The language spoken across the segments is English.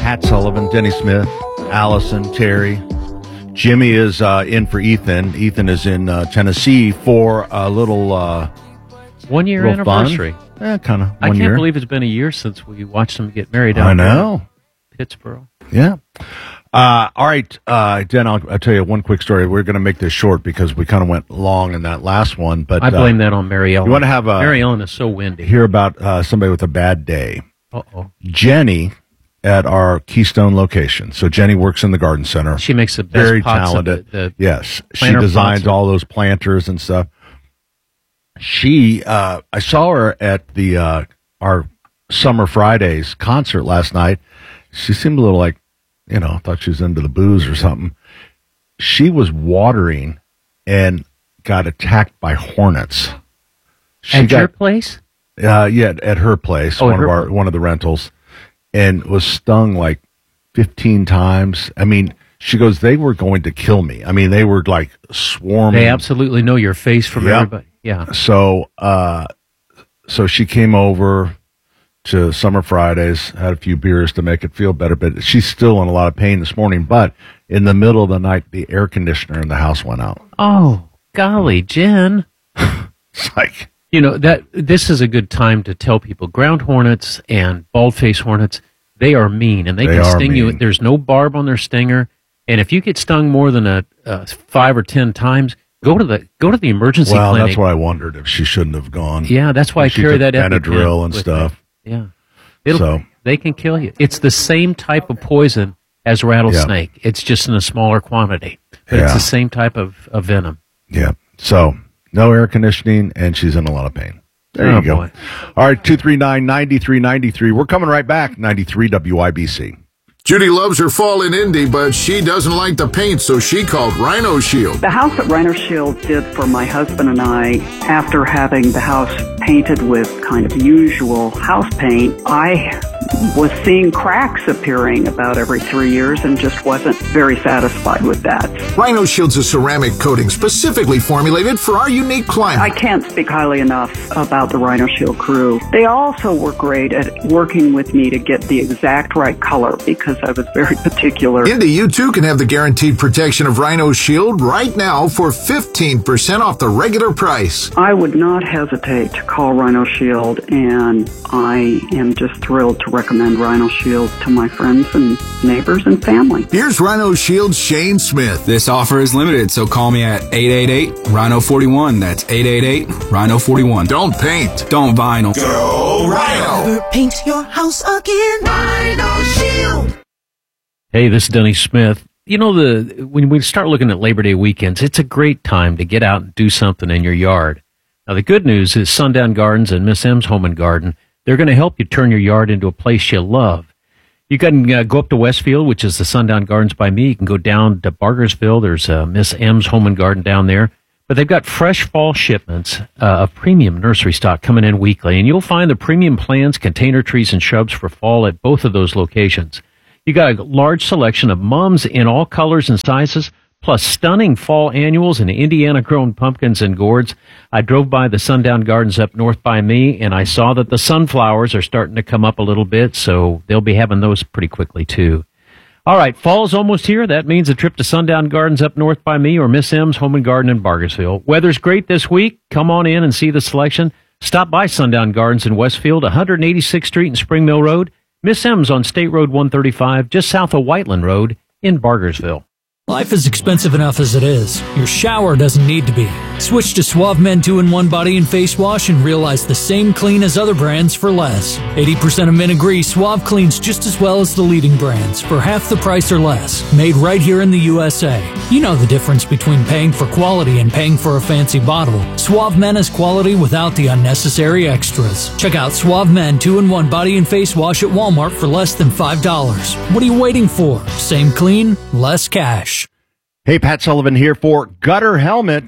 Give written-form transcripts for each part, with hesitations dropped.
Pat Sullivan, Denny Smith, Allison, Terry. Jimmy is in for Ethan. Ethan is in Tennessee for a little 1 year anniversary. Yeah, kind of. I can't believe it's been a year since we watched them get married. I know. Pittsburgh. Yeah. All right, Den, I'll tell you one quick story. We're going to make this short because we kind of went long in that last one. But I blame that on Mary Ellen. You want to have Mary Ellen is so windy. Hear about somebody with a bad day. Uh-oh. Jenny at our Keystone location. So Jenny works in the garden center. She makes the best very pots talented. Yes, she planter designs pots. all those planters and stuff. She, I saw her at the our Summer Fridays concert last night. She seemed a little like, thought she was into the booze or something. She was watering and got attacked by hornets. At your place? Yeah, at her place, Oh, one of the rentals, and was stung like 15 times. I mean, she goes, they were going to kill me. I mean, they were like swarming. They absolutely know your face from everybody. Yeah. So, so she came over to Summer Fridays, had a few beers to make it feel better, but she's still in a lot of pain this morning. But in the middle of the night, the air conditioner in the house went out. Oh, golly, Jen. It's like, that this is a good time to tell people ground hornets and bald-faced hornets, they are mean, and they can sting you. There's no barb on their stinger, and if you get stung more than 5 or 10 times, go to the emergency clinic. Well, that's what I wondered if she shouldn't have gone. Yeah, that's why I carry that Benadryl and stuff. Yeah, they can kill you. It's the same type of poison as rattlesnake. Yeah. It's just in a smaller quantity, but it's the same type of venom. Yeah. So no air conditioning, and she's in a lot of pain. There you go. Boy. All right, 239-9393. We're coming right back. 93 WIBC. Judy loves her fall in Indy, but she doesn't like the paint, so she called Rhino Shield. The house that Rhino Shield did for my husband and I, after having the house painted with kind of usual house paint, I was seeing cracks appearing about every 3 years and just wasn't very satisfied with that. Rhino Shield's a ceramic coating specifically formulated for our unique climate. I can't speak highly enough about the Rhino Shield crew. They also were great at working with me to get the exact right color because I was very particular. Indy, you too can have the guaranteed protection of Rhino Shield right now for 15% off the regular price. I would not hesitate to call Rhino Shield, and I am just thrilled to recommend Rhino Shield to my friends and neighbors and family. Here's Rhino Shield's Shane Smith. This offer is limited, so call me at 888-RHINO-41. That's 888-RHINO-41. Don't paint. Don't vinyl. Go Rhino. Never paint your house again. Rhino Shield. Hey, this is Denny Smith. When we start looking at Labor Day weekends, it's a great time to get out and do something in your yard. Now, the good news is Sundown Gardens and Miss M's Home and Garden, they're going to help you turn your yard into a place you love. You can go up to Westfield, which is the Sundown Gardens by me. You can go down to Bargersville. There's Miss M's Home and Garden down there. But they've got fresh fall shipments of premium nursery stock coming in weekly. And you'll find the premium plants, container trees, and shrubs for fall at both of those locations. You got a large selection of mums in all colors and sizes, plus stunning fall annuals and Indiana-grown pumpkins and gourds. I drove by the Sundown Gardens up north by me, and I saw that the sunflowers are starting to come up a little bit, so they'll be having those pretty quickly, too. All right, fall's almost here. That means a trip to Sundown Gardens up north by me or Miss M's Home and Garden in Bargersville. Weather's great this week. Come on in and see the selection. Stop by Sundown Gardens in Westfield, 186th Street and Spring Mill Road. Miss M's on State Road 135, just south of Whiteland Road in Bargersville. Life is expensive enough as it is. Your shower doesn't need to be. Switch to Suave Men 2-in-1 Body and Face Wash and realize the same clean as other brands for less. 80% of men agree Suave cleans just as well as the leading brands for half the price or less. Made right here in the USA. You know the difference between paying for quality and paying for a fancy bottle. Suave Men is quality without the unnecessary extras. Check out Suave Men 2-in-1 Body and Face Wash at Walmart for less than $5. What are you waiting for? Same clean, less cash. Hey, Pat Sullivan here for Gutter Helmet.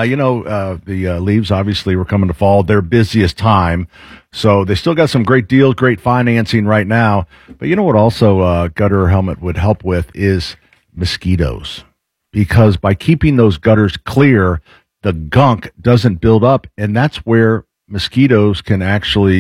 The leaves obviously were coming to fall, their busiest time. So they still got some great deals, great financing right now. But you know what also Gutter Helmet would help with is mosquitoes. Because by keeping those gutters clear, the gunk doesn't build up. And that's where mosquitoes can actually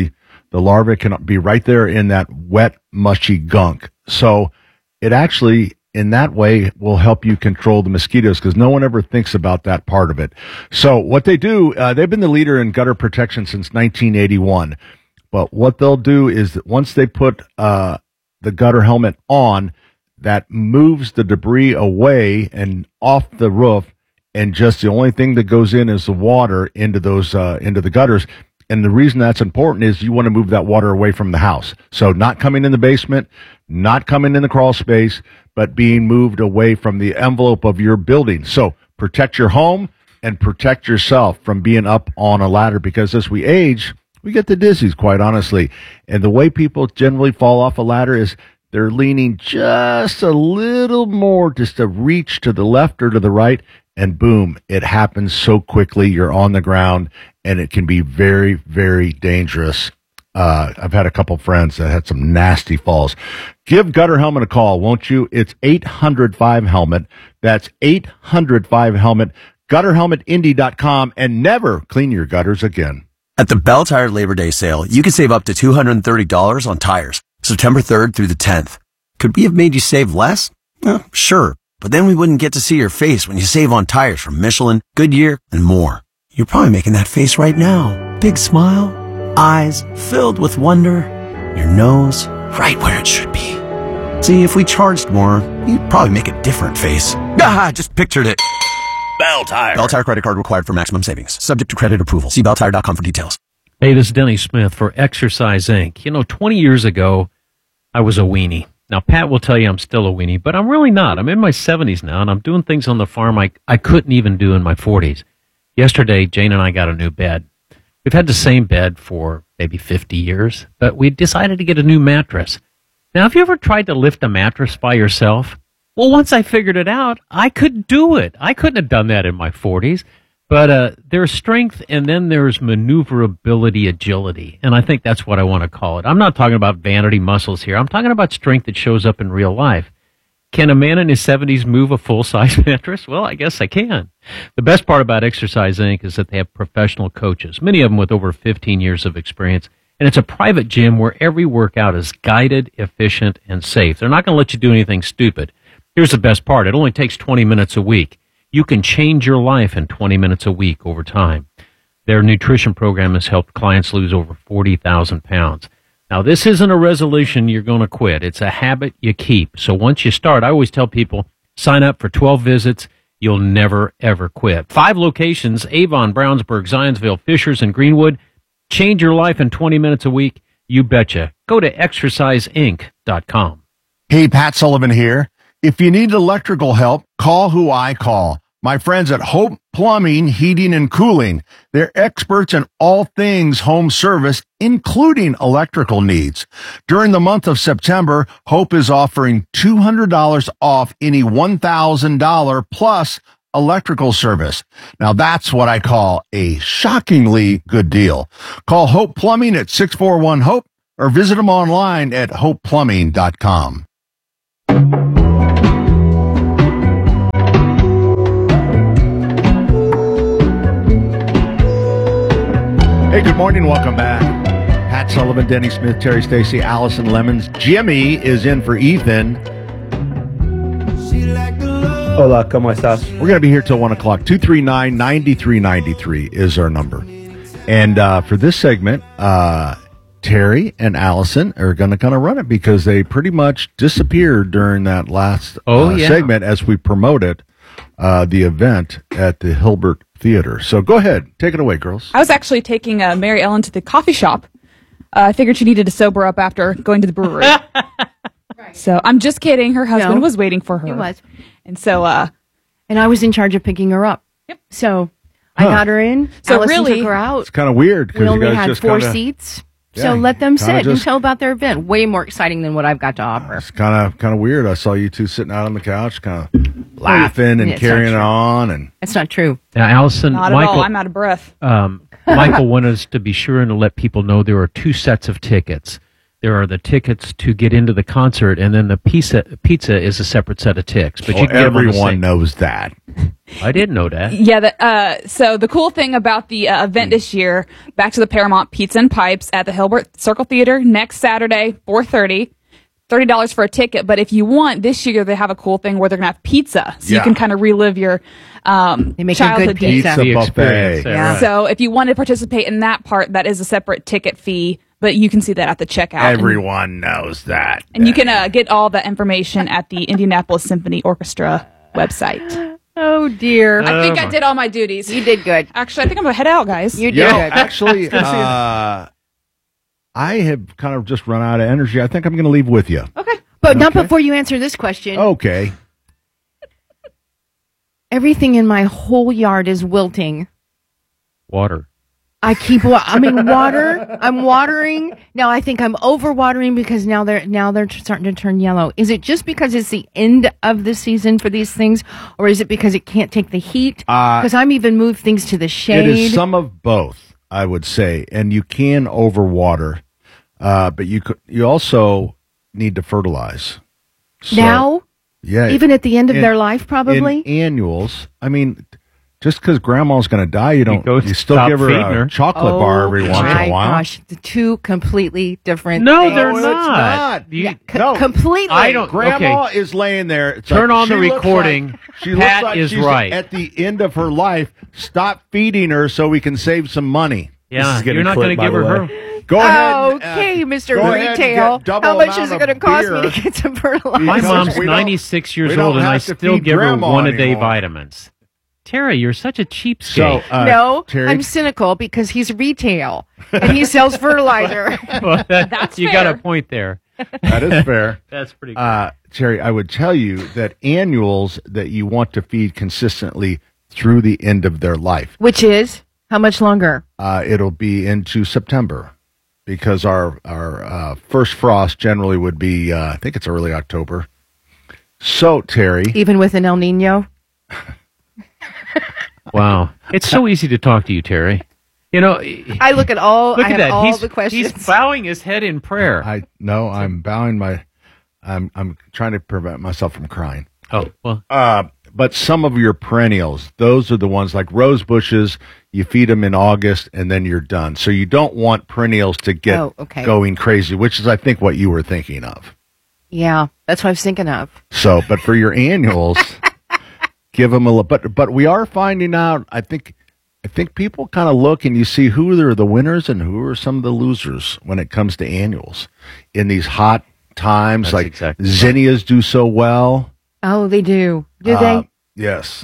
the larvae can be right there in that wet, mushy gunk. So it actually, in that way, will help you control the mosquitoes because no one ever thinks about that part of it. So what they do, they've been the leader in gutter protection since 1981. But what they'll do is that once they put the gutter helmet on, that moves the debris away and off the roof, and just the only thing that goes in is the water into those into the gutters. And the reason that's important is you want to move that water away from the house. So not coming in the basement, not coming in the crawl space, but being moved away from the envelope of your building. So protect your home and protect yourself from being up on a ladder, because as we age, we get the dizzies, quite honestly. And the way people generally fall off a ladder is they're leaning just a little more, just a reach to the left or to the right, and boom, it happens so quickly. You're on the ground, and it can be very, very dangerous. I've had a couple friends that had some nasty falls. Give Gutter Helmet a call, won't you? It's 800-5-HELMET. That's 800-5-HELMET. GutterHelmetIndy.com, and never clean your gutters again. At the Bell Tire Labor Day sale, you can save up to $230 on tires, September 3rd through the 10th. Could we have made you save less? Sure, but then we wouldn't get to see your face when you save on tires from Michelin, Goodyear, and more. You're probably making that face right now. Big smile, eyes filled with wonder, your nose right where it should be. See, if we charged more, you'd probably make a different face. Just pictured it. Bell Tire. Bell Tire credit card required for maximum savings. Subject to credit approval. See belltire.com for details. Hey, this is Denny Smith for Exercise Inc. 20 years ago, I was a weenie. Now, Pat will tell you I'm still a weenie, but I'm really not. I'm in my 70s now, and I'm doing things on the farm I couldn't even do in my 40s. Yesterday, Jane and I got a new bed. We've had the same bed for maybe 50 years, but we decided to get a new mattress. Now, have you ever tried to lift a mattress by yourself? Well, once I figured it out, I could do it. I couldn't have done that in my 40s. But there's strength, and then there's maneuverability, agility. And I think that's what I want to call it. I'm not talking about vanity muscles here. I'm talking about strength that shows up in real life. Can a man in his 70s move a full-size mattress? Well, I guess I can. The best part about Exercise Inc. is that they have professional coaches, many of them with over 15 years of experience. And it's a private gym where every workout is guided, efficient, and safe. They're not going to let you do anything stupid. Here's the best part. It only takes 20 minutes a week. You can change your life in 20 minutes a week over time. Their nutrition program has helped clients lose over 40,000 pounds. Now, this isn't a resolution you're going to quit. It's a habit you keep. So once you start, I always tell people, sign up for 12 visits. You'll never, ever quit. 5 locations, Avon, Brownsburg, Zionsville, Fishers, and Greenwood. Change your life in 20 minutes a week. You betcha. Go to exerciseinc.com. Hey, Pat Sullivan here. If you need electrical help, call who I call. My friends at Hope Plumbing, Heating, and Cooling. They're experts in all things home service, including electrical needs. During the month of September, Hope is offering $200 off any $1,000 plus electrical service. Now that's what I call a shockingly good deal. Call Hope Plumbing at 641-HOPE or visit them online at hopeplumbing.com. Hey, good morning. Welcome back. Pat Sullivan, Denny Smith, Terry Stacy, Allison Lemons. Jimmy is in for Ethan. Hola, ¿cómo estás? We're going to be here till 1 o'clock. 239-9393 is our number. And for this segment, Terry and Allison are going to kind of run it because they pretty much disappeared during that last segment as we promoted the event at the Hilbert Theater. So go ahead. Take it away, girls. I was actually taking Mary Ellen to the coffee shop. I figured she needed to sober up after going to the brewery. Right. So I'm just kidding. Her husband was waiting for her. He was. And so... and I was in charge of picking her up. Yep. So I got her in. So Allison really... took her out. It's kind of weird. We only you guys had just 4 seats. So let them sit and tell about their event. Way more exciting than what I've got to offer. It's kind of weird. I saw you two sitting out on the couch, kind of laughing and carrying on. And it's not true. Now, Allison, not Michael, at all. I'm out of breath. Michael wanted us to be sure and to let people know there are 2 sets of tickets. there are the tickets to get into the concert, and then the pizza is a separate set of tickets. But you can get them on the everyone same. knows that. I didn't know that. Yeah. So the cool thing about the event this year, back to the Paramount Pizza and Pipes at the Hilbert Circle Theater next Saturday, 4:30. $30 for a ticket, but if you want, this year they have a cool thing where they're gonna have pizza, so you can kind of relive your they make childhood a good pizza buffet. Yeah. Right. So if you want to participate in that part, that is a separate ticket fee, but you can see that at the checkout. Everyone knows that. And you can get all that information at the Indianapolis Symphony Orchestra website. Oh dear! I think I did all my duties. You did good. Actually, I think I'm gonna head out, guys. You did good. Actually, I have kind of just run out of energy. I think I'm going to leave with you. Okay. But not before you answer this question. Okay. Everything in my whole yard is wilting. Water. I keep. Water. I'm watering now. I think I'm over watering because now they're starting to turn yellow. Is it just because it's the end of the season for these things, or is it because it can't take the heat? Because I'm even moved things to the shade. It is some of both, I would say, and you can overwater, but you also need to fertilize. So, now, yeah, even at the end of their life, probably in annuals. I mean, just because grandma's going to die, you still give her a chocolate bar every once in a while. Gosh, the two completely different. No, things. they're It's not. No, completely. I don't. Grandma Okay. is laying there. It's Turn like, on the she looks recording. Like, she Pat looks like is she's right. at the end of her life. Stop feeding her so we can save some money. Yeah, you're not going to give her. Go ahead. Okay, Mr. go ahead and Retail. get double How much is amount it going to of cost me beer. to get some fertilizer? My mom's We don't- 96 years we don't old, and I have to still feed give her grandma one-a-day anymore. vitamins. Terry, you're such a cheapskate. So, No, Terry, I'm cynical because he's retail and he sells fertilizer. Well, That's you fair. got a point there. that is fair. That's pretty good. Terry, I would tell you that annuals that you want to feed consistently through the end of their life. Which is how much longer? It'll be into September because our first frost generally would be, I think it's early October. So, Terry. Even with an El Nino? Wow. It's so easy to talk to you, Terry. You know, I look at all. look I at have that. all the questions. He's bowing his head in prayer. I'm bowing I'm trying to prevent myself from crying. Oh, well. But some of your perennials, those are the ones like rose bushes, you feed them in August and then you're done. So you don't want perennials to get going crazy, which is, I think, what you were thinking of. Yeah, that's what I was thinking of. So, but for your annuals, give them a little, but we are finding out, I think people kind of look and you see who are the winners and who are some of the losers when it comes to annuals in these hot times. That's like exactly zinnias do so well. Oh, they do. Do they? Yes.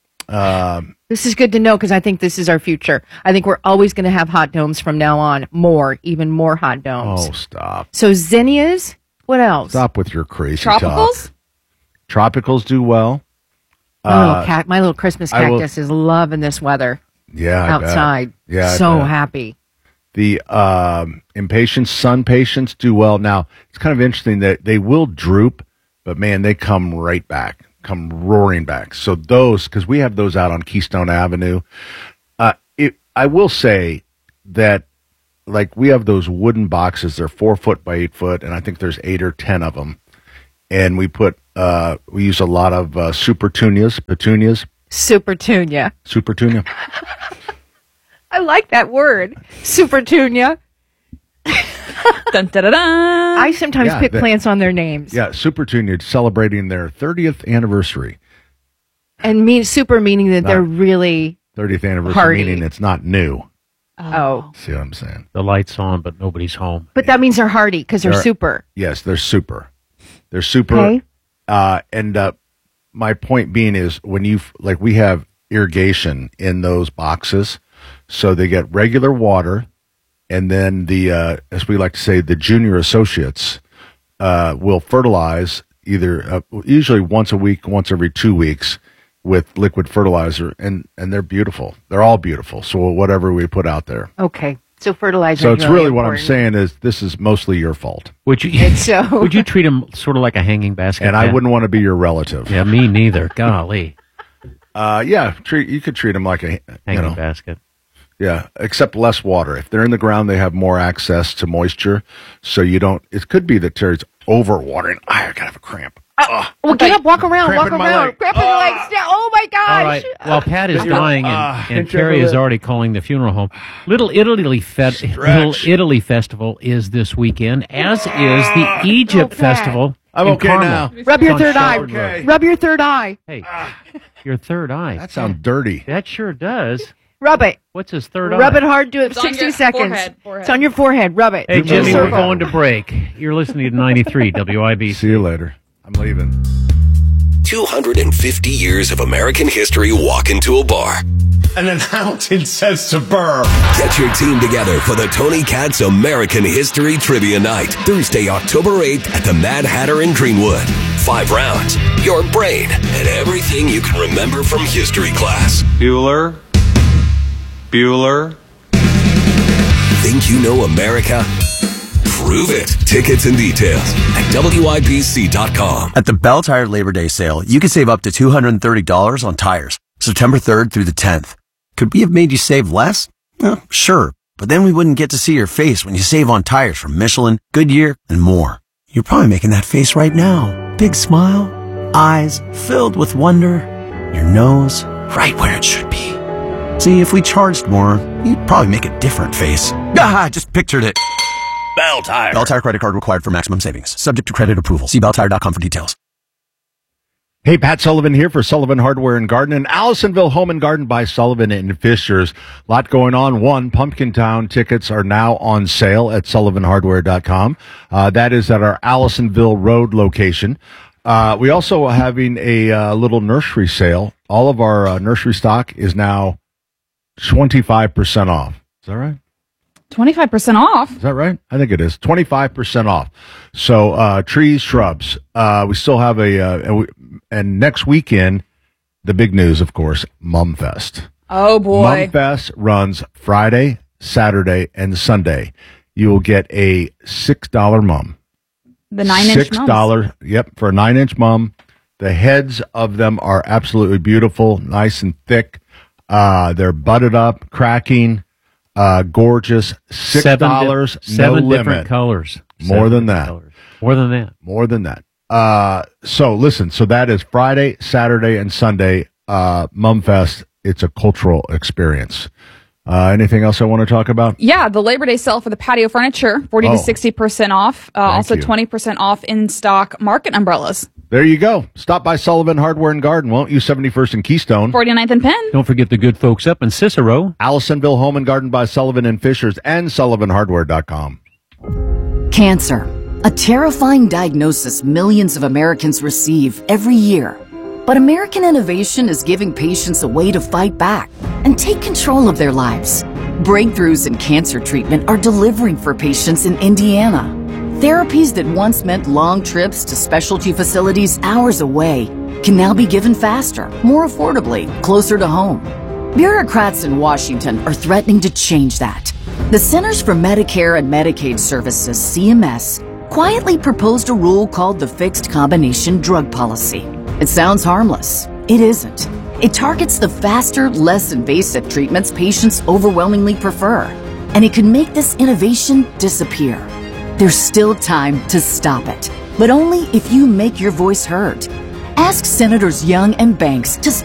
This is good to know because I think this is our future. I think we're always going to have hot domes from now on. Even more hot domes. Oh, stop. So zinnias. What else? Stop with your crazy Tropicals? talk. Tropicals do well. My little Christmas cactus is loving this weather. Yeah, outside. Yeah, so happy. The impatiens, sun patients do well. Now it's kind of interesting that they will droop, but man, they come right back, come roaring back. So those, because we have those out on Keystone Avenue. I will say that, like, we have those wooden boxes. They're 4 foot by 8 foot, and I think there's 8 or 10 of them. And we use a lot of petunias. Supertunia. Supertunia. I like that word. Supertunia. Dun, da, da, da. I sometimes pick plants on their names. Yeah, Supertunia celebrating their 30th anniversary. And super meaning that they're really 30th anniversary, hardy. meaning it's not new. Oh. See what I'm saying? The light's on, but nobody's home. But that means they're hardy because they're super. Yes, they're super. They're super. Okay. And my point being is when we have irrigation in those boxes, so they get regular water, and then the, as we like to say, the junior associates will fertilize either usually once a week, once every 2 weeks with liquid fertilizer, and they're beautiful. They're all beautiful. So whatever we put out there. Okay. So fertilizer. So it's really what I'm saying is this is mostly your fault. Would you treat them sort of like a hanging basket? And I wouldn't want to be your relative. Yeah, me neither. Golly. You could treat them like a hanging basket. Yeah, except less water. If they're in the ground, they have more access to moisture. So you don't, it could be that Terry's overwatering. I gotta have a cramp. Well, get up, walk around, Cramp in my leg. Cramp in the legs. Oh my gosh. All right. Well, Pat is dying, and Terry is already calling the funeral home. Little Italy Festival is this weekend, as is the Egypt Festival. I'm in okay Carmel. now. Rub your On third eye. Shelburne Road. Rub your third eye. Hey, your third eye. That sounds dirty. That sure does. Rub it. What's his third eye? Rub it hard. Do it It's on 60 your seconds. forehead. It's on your forehead. Rub it. Hey, Do a Jimmy, we're circle. going to break. You're listening to 93 WIBC. See you later. I'm leaving. 250 years of American history walk into a bar. And an ounce says to Burr. Get your team together for the Tony Katz American History Trivia Night, Thursday, October 8th at the Mad Hatter in Greenwood. 5 rounds, your brain, and everything you can remember from history class. Bueller. Think you know America? Prove it. Tickets and details at WIBC.com. At the Bell Tire Labor Day sale, you can save up to $230 on tires, September 3rd through the 10th. Could we have made you save less? Sure, but then we wouldn't get to see your face when you save on tires from Michelin, Goodyear, and more. You're probably making that face right now. Big smile, eyes filled with wonder, your nose right where it should be. See, if we charged more, you'd probably make a different face. I just pictured it. Bell Tire. Bell Tire credit card required for maximum savings. Subject to credit approval. See belltire.com for details. Hey, Pat Sullivan here for Sullivan Hardware and Garden and Allisonville Home and Garden by Sullivan and Fishers. A lot going on. One, Pumpkin Town tickets are now on sale at sullivanhardware.com. That is at our Allisonville Road location. We also are having a little nursery sale. All of our nursery stock is now 25% off. Is that right? 25% off. Is that right? I think it is. 25% off. So, trees, shrubs. We still have and next weekend, the big news, of course, Mumfest. Oh, boy. Mumfest runs Friday, Saturday, and Sunday. You will get a $6 mum. The 9-inch mums. $6. Yep, for a 9-inch mum. The heads of them are absolutely beautiful, nice and thick. They're butted up, cracking. Gorgeous. $6, seven no different limit. colors. More than that. More than that. More than that. So listen, so that is Friday, Saturday, and Sunday, Mumfest. It's a cultural experience. Anything else I want to talk about? Yeah, the Labor Day sale for the patio furniture, 40 to 60% off. Also you. 20% off in stock market umbrellas. There you go. Stop by Sullivan Hardware and Garden, won't you? 71st and Keystone. 49th and Penn. Don't forget the good folks up in Cicero. Allisonville Home and Garden by Sullivan and Fishers and SullivanHardware.com. Cancer, a terrifying diagnosis millions of Americans receive every year. But American innovation is giving patients a way to fight back and take control of their lives. Breakthroughs in cancer treatment are delivering for patients in Indiana. Therapies that once meant long trips to specialty facilities hours away can now be given faster, more affordably, closer to home. Bureaucrats in Washington are threatening to change that. The Centers for Medicare and Medicaid Services, CMS, quietly proposed a rule called the Fixed Combination Drug Policy. It sounds harmless. It isn't. It targets the faster, less invasive treatments patients overwhelmingly prefer. And it could make this innovation disappear. There's still time to stop it, but only if you make your voice heard. Ask Senators Young and Banks to